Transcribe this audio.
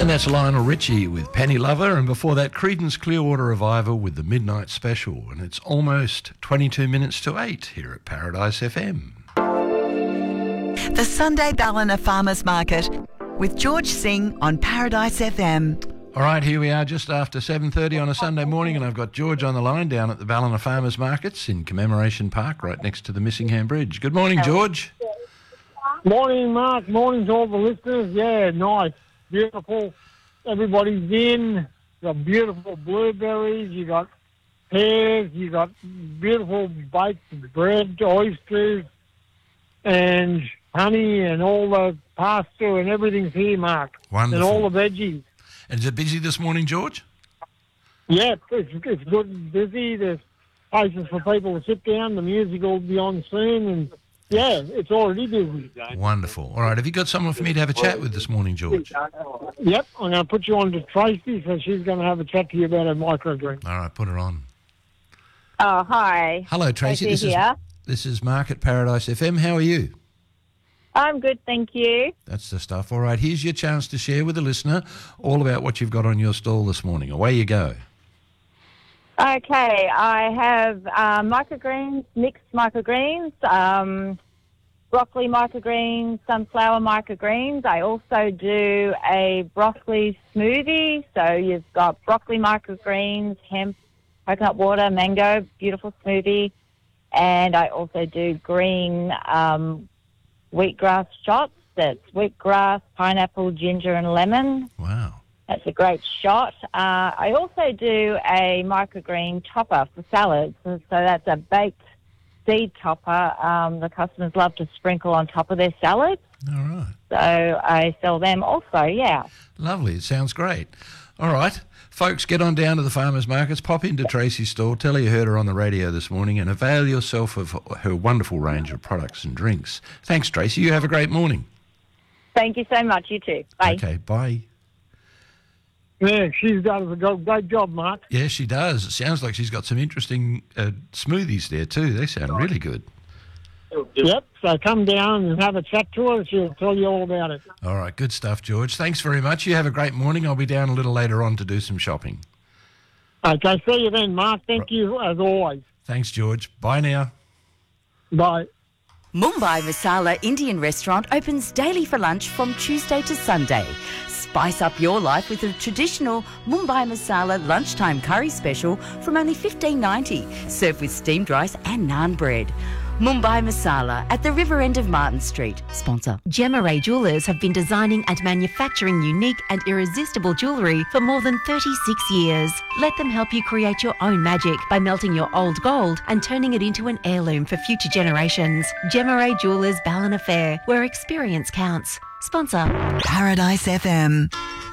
And that's Lionel Richie with Penny Lover, and before that Creedence Clearwater Revival with the Midnight Special. And it's almost 22 minutes to 8 here at Paradise FM. The Sunday Ballina Farmers Market with George Singh on Paradise FM. All right, here we are just after 7:30 on a Sunday morning, and I've got George on the line down at the Ballina Farmers Markets in Commemoration Park right next to the Missingham Bridge. Good morning, George. Morning, Mark. Morning to all the listeners. Yeah, nice. Beautiful. Everybody's in. You got beautiful blueberries. You got pears. You got beautiful baked bread, oysters, and honey, and all the pasta and everything's here, Mark. Wonderful. And all the veggies. And is it busy this morning, George? Yeah, it's good and busy. There's places for people to sit down. The music will be on soon, and yeah, it's already busy. Wonderful. All right, have you got someone for me to have a chat with this morning, George? Yep, I'm going to put you on to Tracy, so she's going to have a chat to you about her microgreen. All right, put her on. Oh, hi. Hello, Tracy. This is Mark at Paradise FM. How are you? I'm good, thank you. That's the stuff. All right, here's your chance to share with the listener all about what you've got on your stall this morning. Away you go. Okay, I have microgreens, mixed microgreens, broccoli microgreens, sunflower microgreens. I also do a broccoli smoothie. So you've got broccoli microgreens, hemp, coconut water, mango, beautiful smoothie. And I also do green wheatgrass shots. That's wheatgrass, pineapple, ginger and lemon. Wow. That's a great shot. I also do a microgreen topper for salads. So that's a baked seed topper. The customers love to sprinkle on top of their salads. All right. So I sell them also, yeah. Lovely. It sounds great. All right. Folks, get on down to the farmers markets, pop into Tracy's store, tell her you heard her on the radio this morning, and avail yourself of her wonderful range of products and drinks. Thanks, Tracy. You have a great morning. Thank you so much. You too. Bye. Okay, bye. Yeah, she's done a great job, Mark. Yeah, she does. It sounds like she's got some interesting smoothies there too. They sound really good. Yep, so come down and have a chat to her. She'll tell you all about it. All right, good stuff, George. Thanks very much. You have a great morning. I'll be down a little later on to do some shopping. Okay, see you then, Mark. Thank you, as always. Thanks, George. Bye now. Bye. Mumbai Masala Indian restaurant opens daily for lunch from Tuesday to Sunday. Spice up your life with a traditional Mumbai Masala lunchtime curry special from only $15.90, served with steamed rice and naan bread. Mumbai Masala at the river end of Martin Street. Sponsor. Gemma Ray Jewellers have been designing and manufacturing unique and irresistible jewellery for more than 36 years. Let them help you create your own magic by melting your old gold and turning it into an heirloom for future generations. Gemma Ray Jewellers Ballina Fair, where experience counts. Sponsor. Paradise FM.